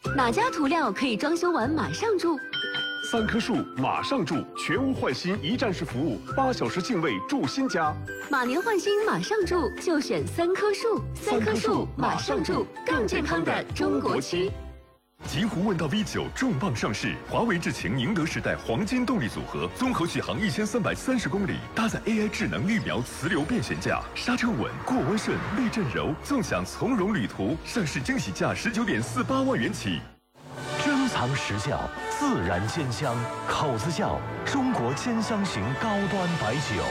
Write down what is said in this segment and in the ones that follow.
哪家涂料可以装修完马上住 ？3棵树马上住，全屋换新一站式服务，8小时净位住新家。 马年换新马上住，就选3棵树。3棵树马上住，更健康的中国区。 极狐问道 V9 重磅上市，华为智擎宁德时代黄金动力组合，综合续航1330公里，搭载 AI 智能预瞄磁流变悬架，刹车稳，过弯顺，避震柔，纵享从容旅途。上市惊喜价19.48万元起。 珍藏实效，自然鲜香，口子窖中国兼香型高端白酒。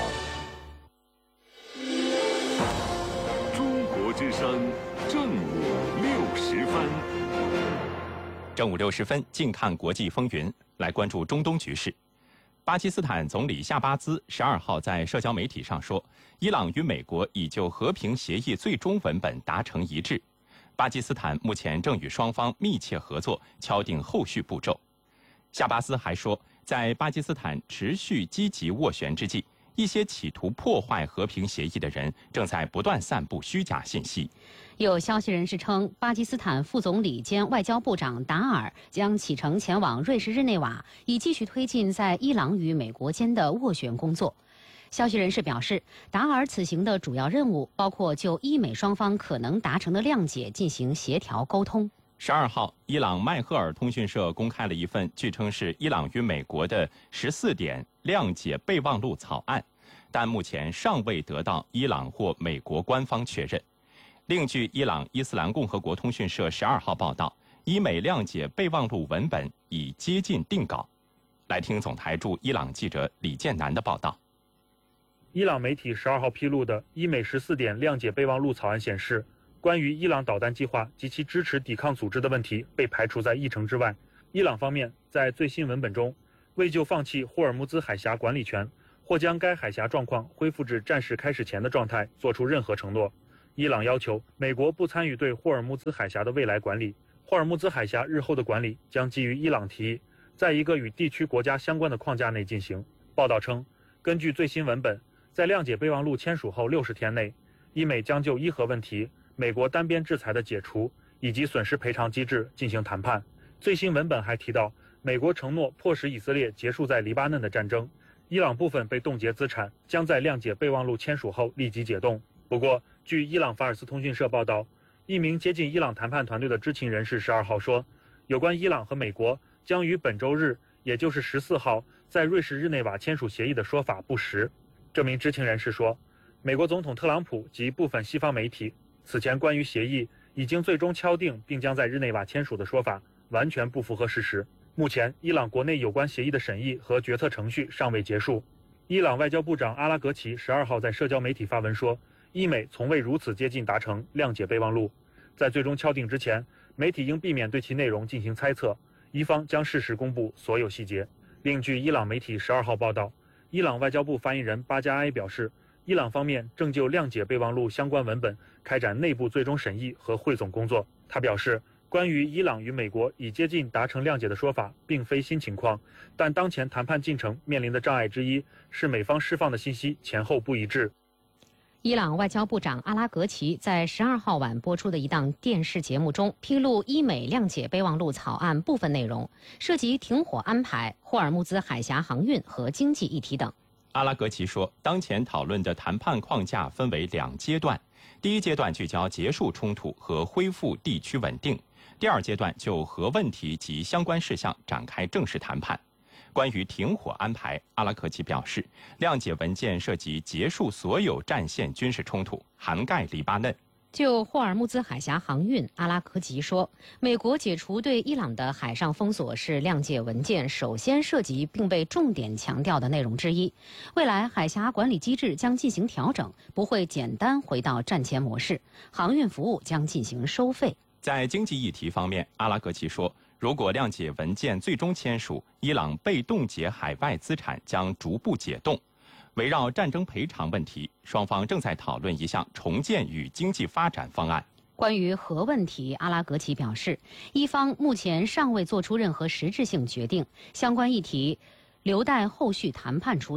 中国之声正午60分。 正午60分，近看国际风云，来关注中东局势。巴基斯坦总理夏巴兹12号在社交媒体上说，伊朗与美国已就和平协议最终文本达成一致，巴基斯坦目前正与双方密切合作，敲定后续步骤。夏巴兹还说，在巴基斯坦持续积极斡旋之际，一些企图破坏和平协议的人正在不断散布虚假信息。 有消息人士称，巴基斯坦副总理兼外交部长达尔将启程前往瑞士日内瓦，以继续推进在伊朗与美国间的斡旋工作。消息人士表示，达尔此行的主要任务包括就伊美双方可能达成的谅解进行协调沟通。 12号，伊朗迈赫尔通讯社公开了一份据称是伊朗与美国的14点谅解备忘录草案，但目前尚未得到伊朗或美国官方确认。另据伊朗伊斯兰共和国通讯社12号报道，伊美谅解备忘录文本已接近定稿。来听总台驻伊朗记者李建南的报道。 伊朗媒体12号披露的伊美14点谅解备忘录草案显示，关于伊朗导弹计划及其支持抵抗组织的问题被排除在议程之外。伊朗方面在最新文本中未就放弃霍尔木兹海峡管理权或将该海峡状况恢复至战事开始前的状态做出任何承诺。伊朗要求美国不参与对霍尔木兹海峡的未来管理，霍尔木兹海峡日后的管理将基于伊朗提议，在一个与地区国家相关的框架内进行。报道称，根据最新文本，在谅解备忘录签署后60天内，伊美将就伊核问题、美国单边制裁的解除以及损失赔偿机制进行谈判。最新文本还提到，美国承诺迫使以色列结束在黎巴嫩的战争，伊朗部分被冻结资产将在谅解备忘录签署后立即解冻。不过，据伊朗法尔斯通讯社报道，一名接近伊朗谈判团队的知情人士12号说，有关伊朗和美国将于本周日，也就是14号，在瑞士日内瓦签署协议的说法不实。这名知情人士说，美国总统特朗普及部分西方媒体此前关于协议已经最终敲定并将在日内瓦签署的说法完全不符合事实。目前，伊朗国内有关协议的审议和决策程序尚未结束。伊朗外交部长阿拉格齐12号在社交媒体发文说，伊美从未如此接近达成谅解备忘录，在最终敲定之前，媒体应避免对其内容进行猜测，伊方将适时公布所有细节。另据伊朗媒体12号报道，伊朗外交部发言人巴加埃表示，伊朗方面正就谅解备忘录相关文本开展内部最终审议和汇总工作。他表示，关于伊朗与美国已接近达成谅解的说法并非新情况，但当前谈判进程面临的障碍之一是美方释放的信息前后不一致。 伊朗外交部长阿拉格齐在12号晚播出的一档电视节目中披露伊美谅解备忘录草案部分内容，涉及停火安排、霍尔木兹海峡航运和经济议题等。 阿拉格齐说，当前讨论的谈判框架分为2阶段，第一阶段聚焦结束冲突和恢复地区稳定，第二阶段就核问题及相关事项展开正式谈判。关于停火安排，阿拉格齐表示，谅解文件涉及结束所有战线军事冲突，涵盖黎巴嫩。 就霍尔木兹海峡航运，阿拉格齐说，美国解除对伊朗的海上封锁是谅解文件首先涉及并被重点强调的内容之一。未来海峡管理机制将进行调整，不会简单回到战前模式，航运服务将进行收费。 在经济议题方面，阿拉格齐说，如果谅解文件最终签署，伊朗被冻结海外资产将逐步解冻。围绕战争赔偿问题，双方正在讨论一项重建与经济发展方案。 关于核问题，阿拉格齐表示，伊方目前尚未做出任何实质性决定，相关议题留待后续谈判处理。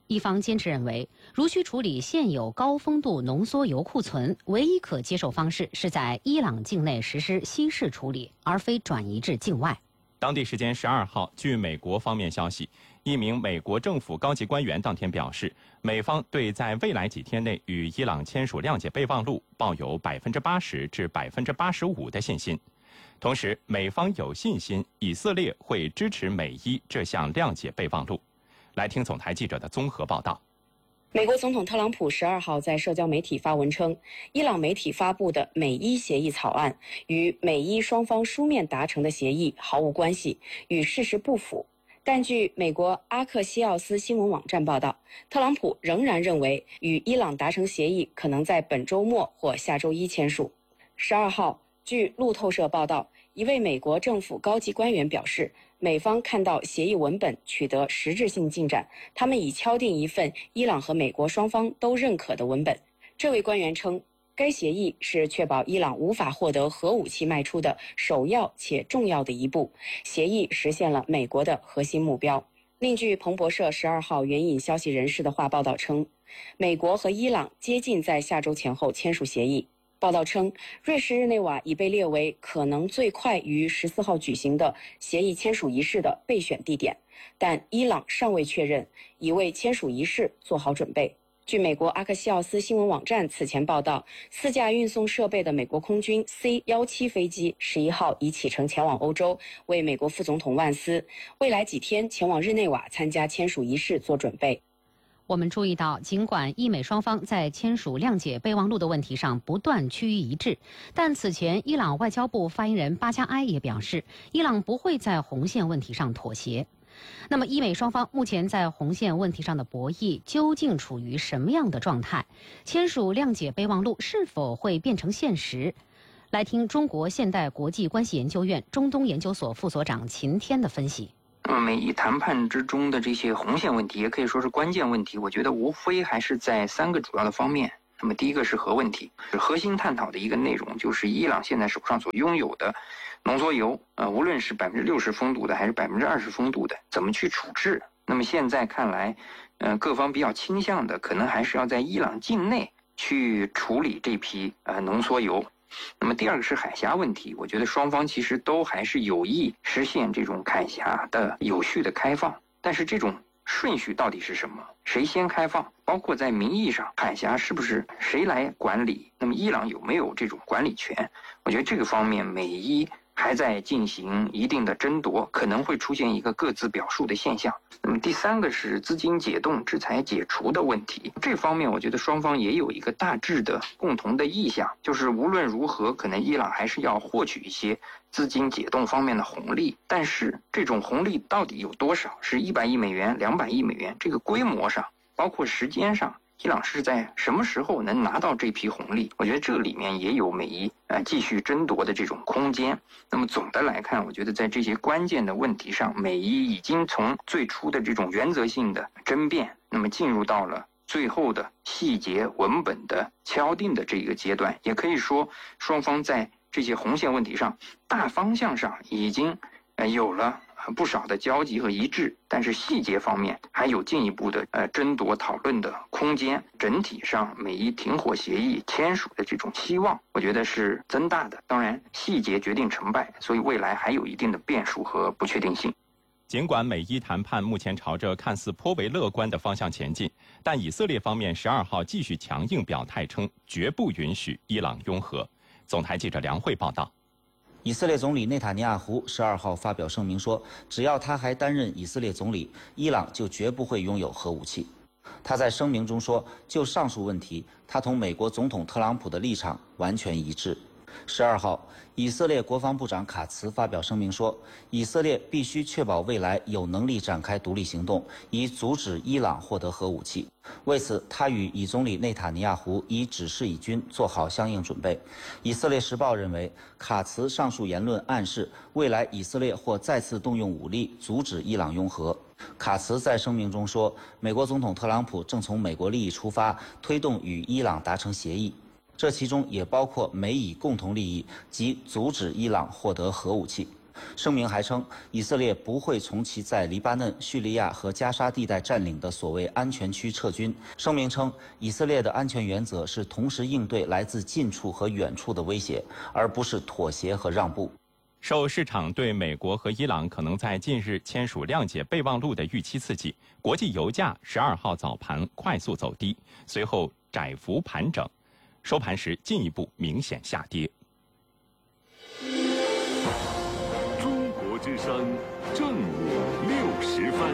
一方坚持认为，如需处理现有高丰度浓缩铀库存，唯一可接受方式是在伊朗境内实施稀释处理，而非转移至境外。 当地时间12号，据美国方面消息，一名美国政府高级官员当天表示，美方对在未来几天内与伊朗签署谅解备忘录抱有80%至85%的信心。同时，美方有信心以色列会支持美伊这项谅解备忘录。来听总台记者的综合报道。 美国总统特朗普12号在社交媒体发文称，伊朗媒体发布的美伊协议草案与美伊双方书面达成的协议毫无关系，与事实不符。但据美国阿克西奥斯新闻网站报道，特朗普仍然认为与伊朗达成协议可能在本周末或下周一签署。12号，据路透社报道，一位美国政府高级官员表示，美方看到协议文本取得实质性进展，他们已敲定一份伊朗和美国双方都认可的文本。这位官员称，该协议是确保伊朗无法获得核武器迈出的首要且重要的一步，协议实现了美国的核心目标。另据彭博社12号援引消息人士的话报道称，美国和伊朗接近在下周前后签署协议。报道称，瑞士日内瓦已被列为可能最快于14号举行的协议签署仪式的备选地点，但伊朗尚未确认，已为签署仪式做好准备。据美国阿克西奥斯新闻网站此前报道，4架运送设备的美国空军 C-17飞机11号已启程前往欧洲，为美国副总统万斯未来几天前往日内瓦参加签署仪式做准备。 我们注意到，尽管伊美双方在签署谅解备忘录的问题上不断趋于一致，但此前伊朗外交部发言人巴加埃也表示，伊朗不会在红线问题上妥协。那么，伊美双方目前在红线问题上的博弈究竟处于什么样的状态？签署谅解备忘录是否会变成现实？来听中国现代国际关系研究院中东研究所副所长秦天的分析。 美伊谈判之中的这些红线问题，也可以说是关键问题，我觉得无非还是在3个主要的方面。那么第一个是核问题，核心探讨的一个内容就是伊朗现在手上所拥有的浓缩铀，无论是60%丰度的还是20%丰度的，怎么去处置？那么现在看来，各方比较倾向的可能还是要在伊朗境内去处理这批浓缩铀。那么第二个是海峡问题，我觉得双方其实都还是有意实现这种海峡的有序的开放，但是这种顺序到底是什么？谁先开放？包括在名义上，海峡是不是谁来管理？那么伊朗有没有这种管理权？我觉得这个方面美伊还在进行一定的争夺，可能会出现一个各自表述的现象。那么第3个是资金解冻、制裁解除的问题，这方面我觉得双方也有一个大致的共同的意向，就是无论如何，可能伊朗还是要获取一些资金解冻方面的红利，但是这种红利到底有多少？是100亿美元、200亿美元？这个规模上，包括时间上，伊朗是在什么时候能拿到这批红利？我觉得这里面也有美伊继续争夺的这种空间。那么总的来看，我觉得在这些关键的问题上，美伊已经从最初的这种原则性的争辩，那么进入到了最后的细节文本的敲定的这个阶段。也可以说，双方在这些红线问题上，大方向上已经有了不少的交集和一致，但是细节方面还有进一步的争夺讨论的空间。整体上，美伊停火协议签署的这种希望，我觉得是增大的。当然，细节决定成败，所以未来还有一定的变数和不确定性。 尽管美伊谈判目前朝着看似颇为乐观的方向前进，但以色列方面12号继续强硬表态称，绝不允许伊朗拥核。总台记者梁慧报道。 以色列总理内塔尼亚胡12号发表声明说，只要他还担任以色列总理，伊朗就绝不会拥有核武器。他在声明中说，就上述问题，他同美国总统特朗普的立场完全一致。12号，以色列国防部长卡茨发表声明说，以色列必须确保未来有能力展开独立行动，以阻止伊朗获得核武器。为此，他与以总理内塔尼亚胡已指示以军做好相应准备。以色列时报认为，卡茨上述言论暗示未来以色列或再次动用武力阻止伊朗拥核。卡茨在声明中说，美国总统特朗普正从美国利益出发，推动与伊朗达成协议。这其中也包括美以共同利益及阻止伊朗获得核武器。 声明还称，以色列不会从其在黎巴嫩、叙利亚和加沙地带占领的所谓安全区撤军。声明称，以色列的安全原则是同时应对来自近处和远处的威胁，而不是妥协和让步。 受市场对美国和伊朗可能在近日签署谅解备忘录的预期刺激，国际油价12号早盘快速走低，随后窄幅盘整，收盘时进一步明显下跌。 中国之声正午60分。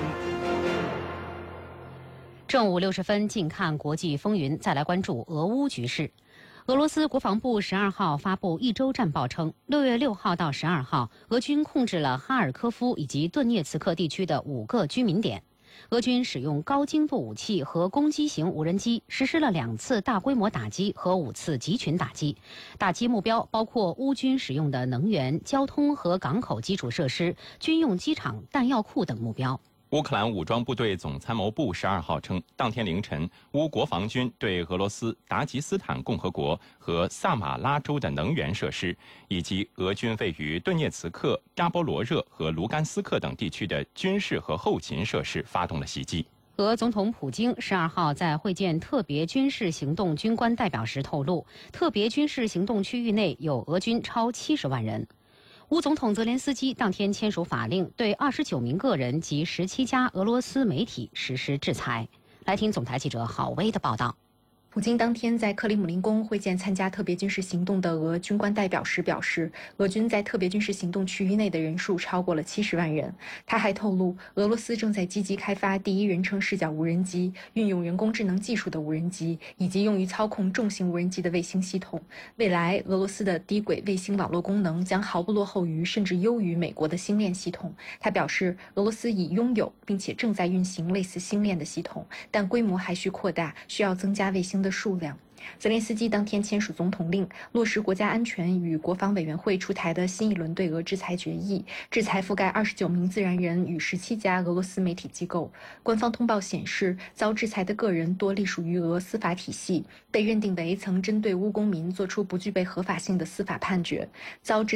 正午60分，近看国际风云，再来关注俄乌局势。俄罗斯国防部12号发布一周战报称，6月6号到12号，俄军控制了哈尔科夫以及顿涅茨克地区的5个居民点。俄军使用高精度武器和攻击型无人机，实施了2次大规模打击和5次集群打击。打击目标包括乌军使用的能源、交通和港口基础设施、军用机场、弹药库等目标。 乌克兰武装部队总参谋部12号称，当天凌晨，乌国防军对俄罗斯达吉斯坦共和国和萨马拉州的能源设施，以及俄军位于顿涅茨克、扎波罗热和卢甘斯克等地区的军事和后勤设施发动了袭击。 俄总统普京12号在会见特别军事行动军官代表时透露，特别军事行动区域内有俄军超70万人。乌总统泽连斯基当天签署法令，对29名个人及17家俄罗斯媒体实施制裁。来听总台记者郝薇的报道。 普京当天在克里姆林宫会见参加特别军事行动的俄军官代表时表示，俄军在特别军事行动区域内的人数超过了70万人。他还透露，俄罗斯正在积极开发第一人称视角无人机、运用人工智能技术的无人机，以及用于操控重型无人机的卫星系统。未来，俄罗斯的低轨卫星网络功能将毫不落后于甚至优于美国的星链系统。他表示，俄罗斯已拥有并且正在运行类似星链的系统，但规模还需扩大，需要增加卫星的数量。泽连斯基当天签署总统令，落实国家安全与国防委员会出台的新一轮对俄制裁决议，制裁覆盖29名自然人与17家俄罗斯媒体机构。官方通报显示，遭制裁的个人多隶属于俄司法体系，被认定为曾针对乌公民作出不具备合法性的司法判决。遭制